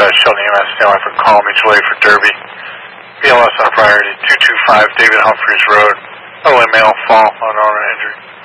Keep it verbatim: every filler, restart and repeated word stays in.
uh, Sheldon E M S, standby for call, mutual aid for Derby. B L S on priority, two two five David Humphreys Road. O M L, fall, unknown injury.